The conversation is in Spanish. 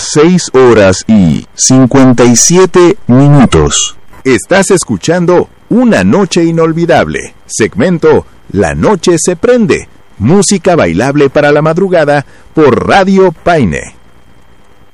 6 horas y 57 minutos. Estás escuchando Una Noche Inolvidable, segmento La Noche se Prende, música bailable para la madrugada por Radio Paine.